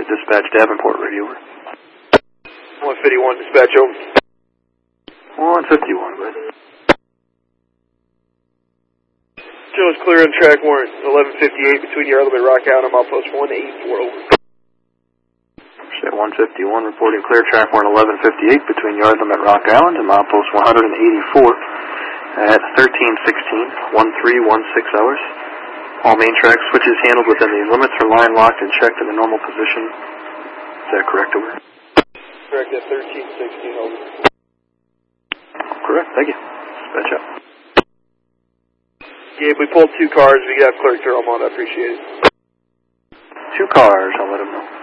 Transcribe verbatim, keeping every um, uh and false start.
dispatch Davenport radio. one fifty-one, dispatch over. one fifty-one, bud. Joe's clear on track warrant, eleven fifty-eight between Yard Limit Rock Island and milepost one eighty-four, over. Say one fifty-one, reporting clear, track warrant eleven fifty-eight between Yard Limit Rock Island and milepost one eighty-four at thirteen sixteen, thirteen sixteen hours. All main track switches handled within these limits are line locked and checked in the normal position. Is that correct, over? Correct, at thirteen sixteen, over. Correct, thank you. Dispatch out. Yeah, if we pulled two cars, we got clerk to Almont, I appreciate it. Two cars, I'll let him know.